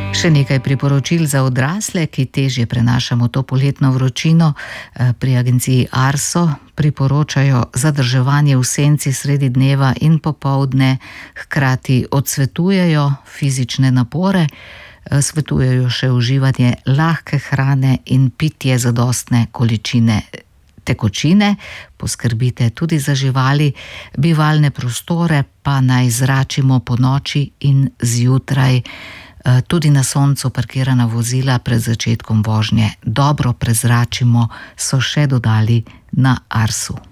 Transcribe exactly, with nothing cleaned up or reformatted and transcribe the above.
Še nekaj priporočil za odrasle, ki težje prenašamo to poletno vročino. Pri agenciji Arso priporočajo zadrževanje v senci sredi dneva in popoldne, hkrati odsvetujejo fizične napore, svetujejo še uživanje lahke hrane in pitje zadostne količine tekočine. Poskrbite tudi za živali, bivalne prostore pa naj zračimo ponoči in zjutraj. Tudi na soncu parkirana vozila pred začetkom vožnje dobro prezračimo, so še dodali na Arsu.